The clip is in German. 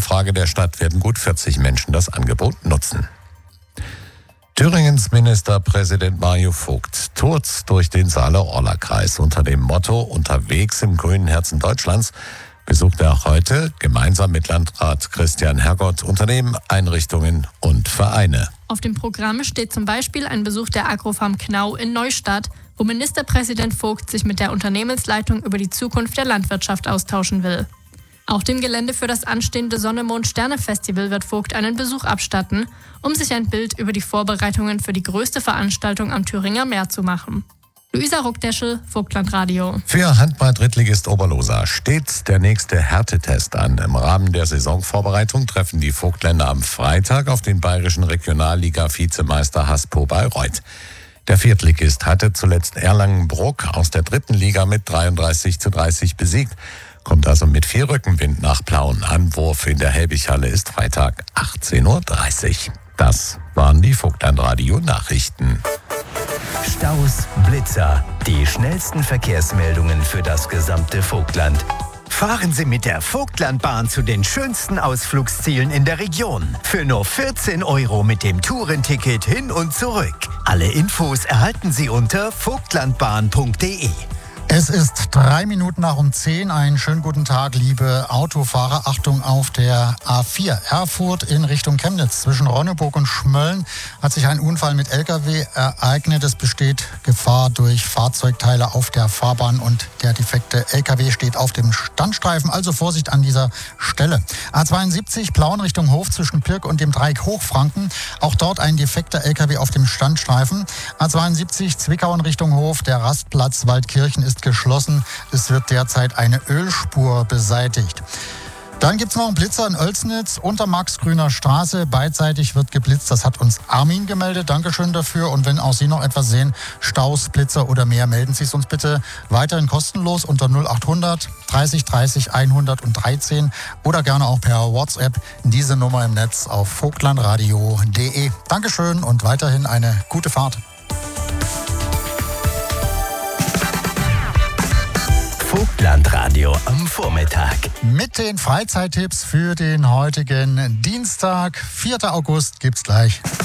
Umfrage der Stadt werden gut 40 Menschen das Angebot nutzen. Thüringens Ministerpräsident Mario Vogt tourt durch den Saale-Orla-Kreis. Unter dem Motto »Unterwegs im grünen Herzen Deutschlands« besucht er auch heute gemeinsam mit Landrat Christian Hergott Unternehmen, Einrichtungen und Vereine. Auf dem Programm steht zum Beispiel ein Besuch der Agrofarm Knau in Neustadt, wo Ministerpräsident Vogt sich mit der Unternehmensleitung über die Zukunft der Landwirtschaft austauschen will. Auf dem Gelände für das anstehende Sonne-Mond-Sterne-Festival wird Vogt einen Besuch abstatten, um sich ein Bild über die Vorbereitungen für die größte Veranstaltung am Thüringer Meer zu machen. Luisa Ruckdeschel, Vogtlandradio. Für Handball-Drittligist Oberlosa steht der nächste Härtetest an. Im Rahmen der Saisonvorbereitung treffen die Vogtländer am Freitag auf den bayerischen Regionalliga-Vizemeister Haspo Bayreuth. Der Viertligist hatte zuletzt Erlangen-Bruck aus der 3. Liga mit 33:30 besiegt. Kommt also mit viel Rückenwind nach Plauen. Anwurf in der Helbighalle ist Freitag 18:30 Uhr. Das waren die Vogtlandradio-Nachrichten. Staus, Blitzer, die schnellsten Verkehrsmeldungen für das gesamte Vogtland. Fahren Sie mit der Vogtlandbahn zu den schönsten Ausflugszielen in der Region. Für nur 14 € mit dem Tourenticket hin und zurück. Alle Infos erhalten Sie unter vogtlandbahn.de. Es ist 3 Minuten nach 10. Einen schönen guten Tag, liebe Autofahrer. Achtung auf der A4 Erfurt in Richtung Chemnitz. Zwischen Ronneburg und Schmölln hat sich ein Unfall mit LKW ereignet. Es besteht Gefahr durch Fahrzeugteile auf der Fahrbahn und der defekte LKW steht auf dem Standstreifen. Also Vorsicht an dieser Stelle. A72 Plauen Richtung Hof zwischen Pirk und dem Dreieck Hochfranken. Auch dort ein defekter LKW auf dem Standstreifen. A72 Zwickau in Richtung Hof. Der Rastplatz Waldkirchen ist geschlossen. Es wird derzeit eine Ölspur beseitigt. Dann gibt es noch einen Blitzer in Oelsnitz unter Max-Grüner Straße. Beidseitig wird geblitzt. Das hat uns Armin gemeldet. Dankeschön dafür. Und wenn auch Sie noch etwas sehen, Staus, Blitzer oder mehr, melden Sie es uns bitte weiterhin kostenlos unter 0800 30 30 113 oder gerne auch per WhatsApp diese Nummer im Netz auf vogtlandradio.de. Dankeschön und weiterhin eine gute Fahrt. Vogtlandradio am Vormittag. Mit den Freizeittipps für den heutigen Dienstag, 4. August, gibt's gleich.